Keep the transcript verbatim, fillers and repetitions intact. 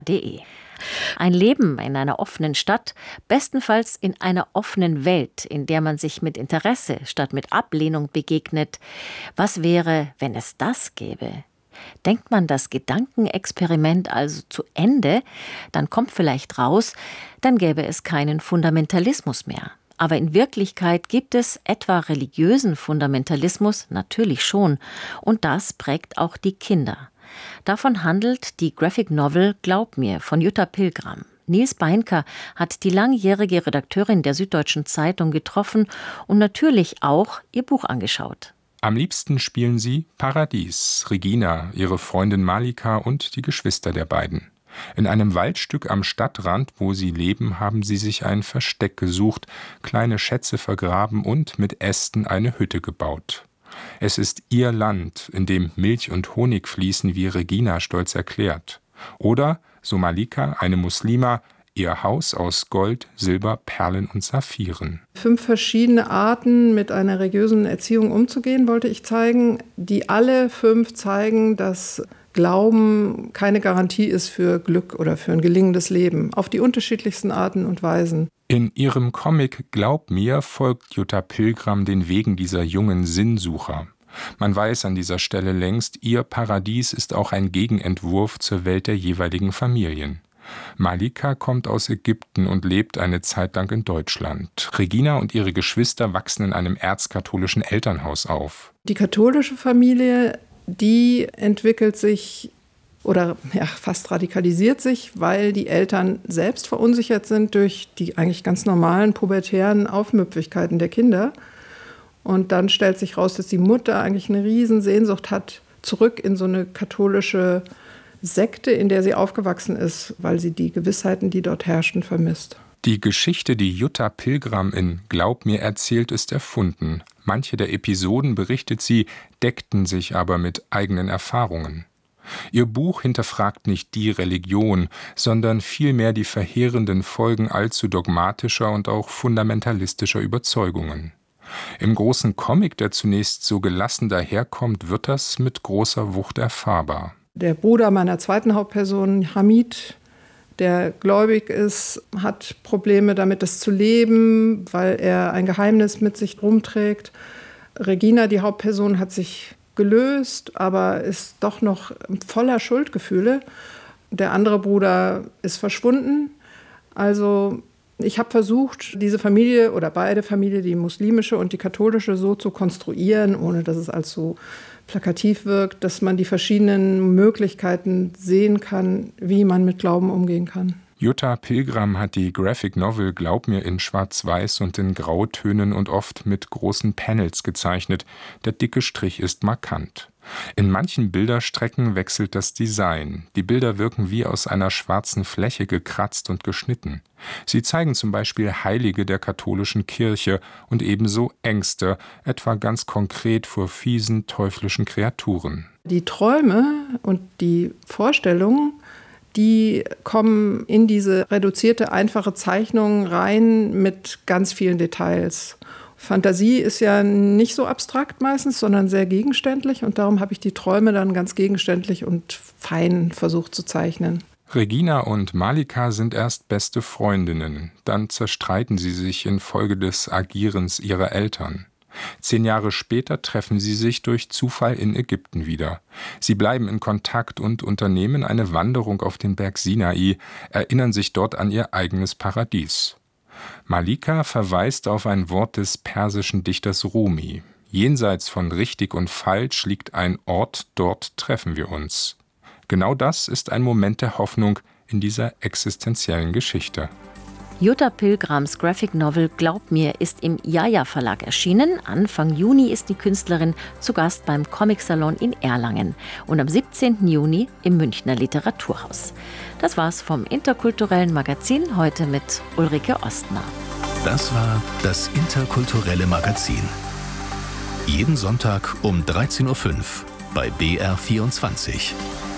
de. Ein Leben in einer offenen Stadt, bestenfalls in einer offenen Welt, in der man sich mit Interesse statt mit Ablehnung begegnet. Was wäre, wenn es das gäbe? Denkt man das Gedankenexperiment also zu Ende, dann kommt vielleicht raus, dann gäbe es keinen Fundamentalismus mehr. Aber in Wirklichkeit gibt es etwa religiösen Fundamentalismus natürlich schon, und das prägt auch die Kinder. Davon handelt die Graphic Novel Glaub mir von Jutta Pilgram. Nils Beinker hat die langjährige Redakteurin der Süddeutschen Zeitung getroffen und natürlich auch ihr Buch angeschaut. Am liebsten spielen sie Paradies, Regina, ihre Freundin Malika und die Geschwister der beiden. In einem Waldstück am Stadtrand, wo sie leben, haben sie sich ein Versteck gesucht, kleine Schätze vergraben und mit Ästen eine Hütte gebaut. Es ist ihr Land, in dem Milch und Honig fließen, wie Regina stolz erklärt. Oder, so Malika, eine Muslima, ihr Haus aus Gold, Silber, Perlen und Saphiren. Fünf verschiedene Arten, mit einer religiösen Erziehung umzugehen, wollte ich zeigen, die alle fünf zeigen, dass Glauben keine Garantie ist für Glück oder für ein gelingendes Leben, auf die unterschiedlichsten Arten und Weisen. In ihrem Comic Glaub mir folgt Jutta Pilgram den Wegen dieser jungen Sinnsucher. Man weiß an dieser Stelle längst, ihr Paradies ist auch ein Gegenentwurf zur Welt der jeweiligen Familien. Malika kommt aus Ägypten und lebt eine Zeit lang in Deutschland. Regina und ihre Geschwister wachsen in einem erzkatholischen Elternhaus auf. Die katholische Familie, die entwickelt sich oder ja, fast radikalisiert sich, weil die Eltern selbst verunsichert sind durch die eigentlich ganz normalen pubertären Aufmüpfigkeiten der Kinder. Und dann stellt sich raus, dass die Mutter eigentlich eine riesen Sehnsucht hat, zurück in so eine katholische Sekte, in der sie aufgewachsen ist, weil sie die Gewissheiten, die dort herrschten, vermisst. Die Geschichte, die Jutta Pilgram in Glaub mir erzählt, ist erfunden. Manche der Episoden, berichtet sie, deckten sich aber mit eigenen Erfahrungen. Ihr Buch hinterfragt nicht die Religion, sondern vielmehr die verheerenden Folgen allzu dogmatischer und auch fundamentalistischer Überzeugungen. Im großen Comic, der zunächst so gelassen daherkommt, wird das mit großer Wucht erfahrbar. Der Bruder meiner zweiten Hauptperson, Hamid, der gläubig ist, hat Probleme damit, das zu leben, weil er ein Geheimnis mit sich rumträgt. Regina, die Hauptperson, hat sich gelöst, aber ist doch noch voller Schuldgefühle. Der andere Bruder ist verschwunden. Also ich habe versucht, diese Familie oder beide Familien, die muslimische und die katholische, so zu konstruieren, ohne dass es allzu plakativ wirkt, dass man die verschiedenen Möglichkeiten sehen kann, wie man mit Glauben umgehen kann. Jutta Pilgram hat die Graphic Novel Glaub mir in Schwarz-Weiß und in Grautönen und oft mit großen Panels gezeichnet. Der dicke Strich ist markant. In manchen Bilderstrecken wechselt das Design. Die Bilder wirken wie aus einer schwarzen Fläche gekratzt und geschnitten. Sie zeigen zum Beispiel Heilige der katholischen Kirche und ebenso Ängste, etwa ganz konkret vor fiesen, teuflischen Kreaturen. Die Träume und die Vorstellungen, die kommen in diese reduzierte, einfache Zeichnung rein mit ganz vielen Details. Fantasie ist ja nicht so abstrakt meistens, sondern sehr gegenständlich. Und darum habe ich die Träume dann ganz gegenständlich und fein versucht zu zeichnen. Regina und Malika sind erst beste Freundinnen. Dann zerstreiten sie sich infolge des Agierens ihrer Eltern. Zehn Jahre später treffen sie sich durch Zufall in Ägypten wieder. Sie bleiben in Kontakt und unternehmen eine Wanderung auf den Berg Sinai, erinnern sich dort an ihr eigenes Paradies. Malika verweist auf ein Wort des persischen Dichters Rumi. Jenseits von richtig und falsch liegt ein Ort, dort treffen wir uns. Genau das ist ein Moment der Hoffnung in dieser existenziellen Geschichte. Jutta Pilgrams Graphic Novel Glaub mir ist im Jaja Verlag erschienen. Anfang Juni ist die Künstlerin zu Gast beim Comic-Salon in Erlangen und am siebzehnten Juni im Münchner Literaturhaus. Das war's vom Interkulturellen Magazin, heute mit Ulrike Ostner. Das war das Interkulturelle Magazin. Jeden Sonntag um dreizehn Uhr fünf bei B R vierundzwanzig.